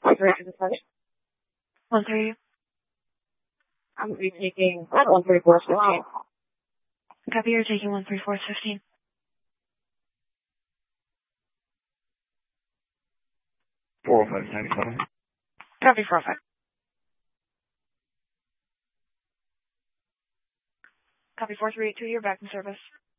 Direction to 13. I'm going to be taking 13415. Copy, you're taking 13415. Copy 405. Copy 4382, you're back in service.